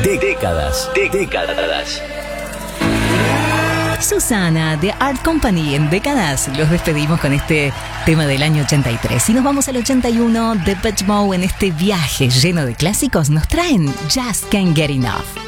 Décadas. Susana, de Art Company en Décadas. Los despedimos con este tema del año 83. Y nos vamos al 81. Depeche Mode, en este viaje lleno de clásicos, nos traen Just Can't Get Enough.